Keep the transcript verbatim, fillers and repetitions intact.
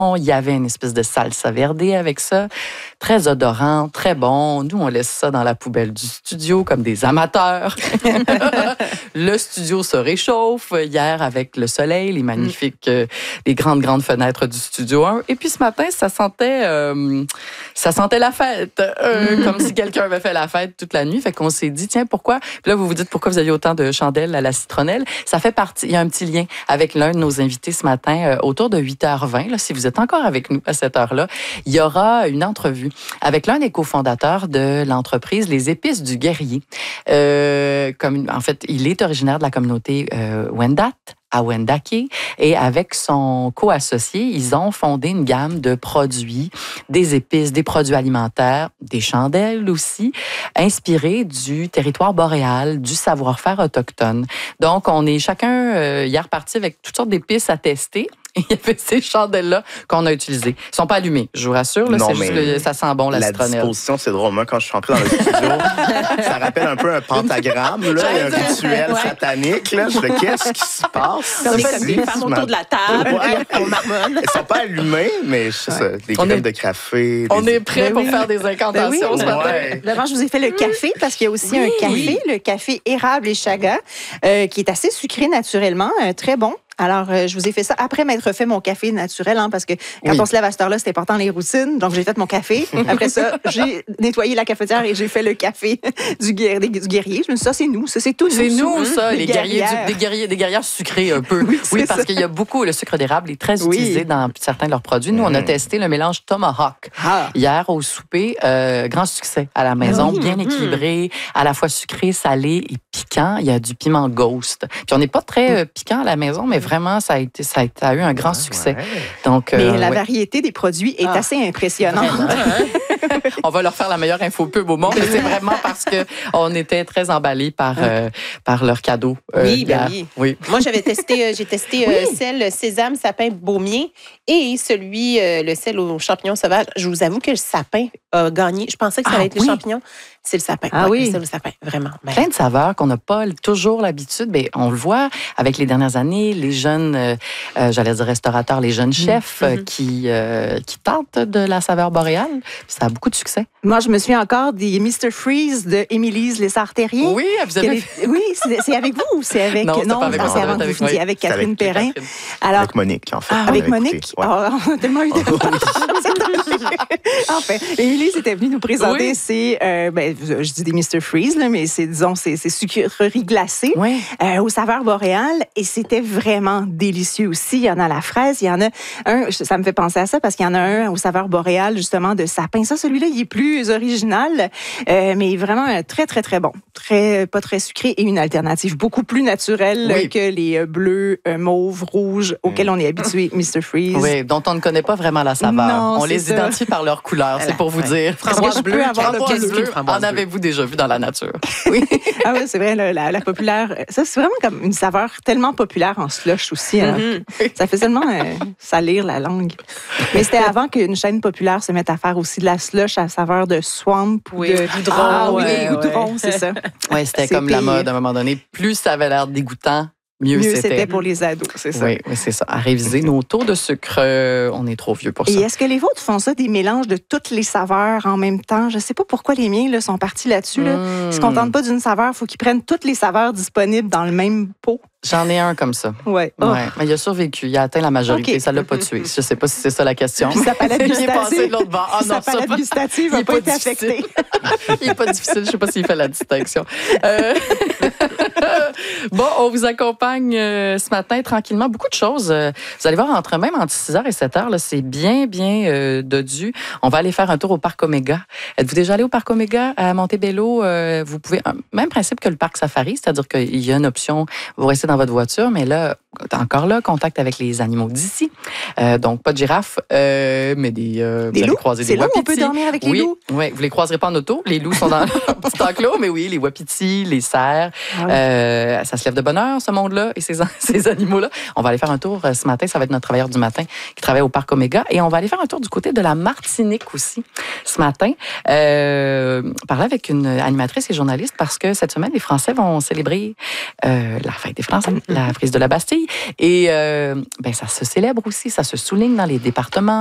Il y avait une espèce de salsa verde avec ça, très odorant, très bon. Nous, on laisse ça dans la poubelle du studio comme des amateurs. Le studio se réchauffe hier avec le soleil, les magnifiques, euh, les grandes, grandes fenêtres du studio un. Et puis ce matin, ça sentait, euh, ça sentait la fête, euh, comme si quelqu'un avait fait la fête toute la nuit. Fait qu'on s'est dit, tiens, pourquoi? Puis là, vous vous dites, pourquoi vous aviez autant de chandelles à la citronnelle? Ça fait partie, il y a un petit lien avec l'un de nos invités ce matin, euh, autour de huit heures vingt. Là, si vous êtes encore avec nous à cette heure-là, il y aura une entrevue avec l'un des cofondateurs de l'entreprise Les Épices du Guerrier. Euh, comme, en fait, il est originaire de la communauté euh, Wendat, à Wendake, et avec son co-associé, ils ont fondé une gamme de produits, des épices, des produits alimentaires, des chandelles aussi, inspirés du territoire boréal, du savoir-faire autochtone. Donc, on est chacun euh, hier parti avec toutes sortes d'épices à tester. Il y avait ces chandelles-là qu'on a utilisées. Ils ne sont pas allumées, je vous rassure. Là, non, c'est juste que ça sent bon, la, la citronnelle. La disposition, c'est drôle. Moi, quand je suis entré dans le studio, ça rappelle un peu un pentagramme, là, un rituel ouais. satanique. Là. Je me dis, qu'est-ce qui se passe? On est comme des femmes autour de la table, ouais. on marmonne. Ils ne sont pas allumés, mais c'est ouais. ça, des graines est, de café. On des... est prêts ben pour oui. faire des incantations ben oui. ce matin. Ouais. D'abord, je vous ai fait le café, parce qu'il y a aussi oui. un café, le café érable et chaga, euh, qui est assez sucré naturellement, euh, très bon. Alors, euh, je vous ai fait ça après m'être fait mon café naturel, hein, parce que quand oui. on se lève à cette heure-là, c'est important les routines. Donc, j'ai fait mon café. Après ça, j'ai nettoyé la cafetière et j'ai fait le café du, guer- du guerrier. Je me suis dit, ça, c'est nous. Ça, c'est tout nous. C'est nous, hein, ça, les guerriers, du, des guerriers, des guerrières sucrées un peu. Oui, oui parce ça. qu'il y a beaucoup, le sucre d'érable est très oui. utilisé dans certains de leurs produits. Nous, mmh. on a testé le mélange Tomahawk ah. hier au souper. Euh, grand succès à la maison, oui. bien mmh. équilibré, à la fois sucré, salé et piquant. Il y a du piment Ghost. Puis on n'est pas très euh, piquant à la maison, mais vraiment, ça a été, ça a, été, ça a eu un grand succès. Ouais. Donc, mais euh, la ouais. variété des produits est ah. assez impressionnante. On va leur faire la meilleure info pub au monde, mais c'est vraiment parce que on était très emballés par euh, par leurs cadeaux. Euh, oui, ben oui. oui. Moi, j'avais testé, euh, j'ai testé oui. euh, sel sésame, sapin, baumier et celui euh, le sel aux champignons sauvages. Je vous avoue que le sapin a gagné. Je pensais que ça allait ah, être oui. le champignon. C'est le sapin. Ah ouais, oui. C'est le sapin, vraiment. Ben. Plein de saveurs qu'on n'a pas toujours l'habitude. Mais on le voit avec les dernières années, les jeunes, euh, euh, j'allais dire restaurateurs, les jeunes chefs mm-hmm. euh, qui euh, qui tentent de la saveur boréale. Ça a beaucoup de succès. Moi, je me souviens encore des mister Freeze de Émilise Lessard-Terrien. Oui, vous avez... Est... Oui, c'est, c'est avec vous ou c'est avec... Non, c'est non, pas avec c'est moi. avant que vous finissiez avec Catherine avec Perrin. Catherine. Alors, avec Monique, en fait. Ah, avec Monique? Ouais. Oh, on a tellement eu de... Enfin, Émilise était venue nous présenter oui. ses... Euh, ben, je dis des mister Freeze, là, mais c'est, disons, c'est, c'est sucreries glacées oui. euh, aux saveurs boréales. Et c'était vraiment délicieux aussi. Il y en a à la fraise. Il y en a un... Ça me fait penser à ça parce qu'il y en a un aux saveurs boréales, justement, de sapin. Ça, celui-là, il est plus original, euh, mais vraiment très, très, très bon. Très, pas très sucré et une alternative beaucoup plus naturelle oui. que les bleus, mauves, rouges auxquels on est habitué, mister Freeze. Oui, dont on ne connaît pas vraiment la saveur. Non, on les ça. identifie par leur couleur, c'est pour vous ouais. dire. Framboise bleue, framboise bleue. En avez-vous déjà vu dans la nature? Oui. Ah oui, c'est vrai, la, la, la populaire. Ça, c'est vraiment comme une saveur tellement populaire en slush aussi. Hein. Mm-hmm. Ça fait seulement euh, salir la langue. Mais c'était avant qu'une chaîne populaire se mette à faire aussi de la slush à saveur de swamp ou oui, de goudron. Ah oui, ouais, goudron, ouais. c'est ça. Oui, c'était c'est comme pire. La mode à un moment donné. Plus ça avait l'air dégoûtant, Mieux, Mieux c'était. c'était pour les ados, c'est ça. Oui, oui, c'est ça. À réviser nos taux de sucre, euh, on est trop vieux pour ça. Et est-ce que les vôtres font ça, des mélanges de toutes les saveurs en même temps? Je ne sais pas pourquoi les miens là, sont partis là-dessus. Là. Mmh. Ils ne se contentent pas d'une saveur, il faut qu'ils prennent toutes les saveurs disponibles dans le même pot. J'en ai un comme ça. Ouais. Oh. ouais. Mais il a survécu, il a atteint la majorité, okay. Ça ne l'a pas tué. Je ne sais pas si c'est ça la question. Puis sa palette gustative, il est passé de l'autre bord. Ah, non, sa palette ça, gustative n'a pas, pas été affectée. Il n'est pas difficile, je ne sais pas s'il fait la distinction. Euh... bon, on vous accompagne euh, ce matin tranquillement. Beaucoup de choses. Euh, vous allez voir, entre même entre six heures et sept heures, là, c'est bien, bien euh, dodu. On va aller faire un tour au Parc Omega. Êtes-vous déjà allé au Parc Omega à Montebello? Euh, vous pouvez, même principe que le Parc Safari, c'est-à-dire qu'il y a une option, vous restez dans votre voiture, mais là, encore là, contact avec les animaux d'ici. Euh, donc, pas de girafes, euh, mais des, euh, des loups. Croiser c'est des là wapitis. où on peut dormir avec les oui, loups? Oui, vous les croiserez pas en auto. Les loups sont dans leur petit enclos, mais oui, les wapitis, les cerfs. Ah oui. euh, ça se lève de bonne heure, ce monde-là, et ces, ces animaux-là. On va aller faire un tour ce matin. Ça va être notre travailleur du matin qui travaille au Parc Omega. Et on va aller faire un tour du côté de la Martinique aussi, ce matin. Euh, parler avec une animatrice et journaliste parce que cette semaine, les Français vont célébrer euh, la fête des Français, la prise de la Bastille. prix. Et euh, ben, ça se célèbre aussi, ça se souligne dans les départements.